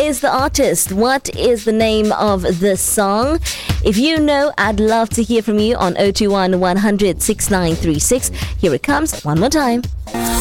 is the artist? What is the name of the song? If you know, I'd love to hear from you on 021 100 6936. Here it comes one more time.